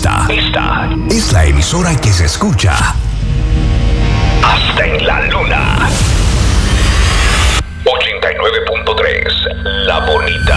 Esta es la emisora que se escucha hasta en la luna. 89.3 La Bonita.